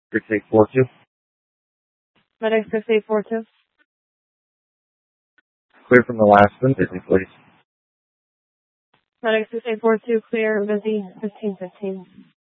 6842. Medic 6842. Clear from the last one, busy, please. Medic 6842, clear, busy, 1515.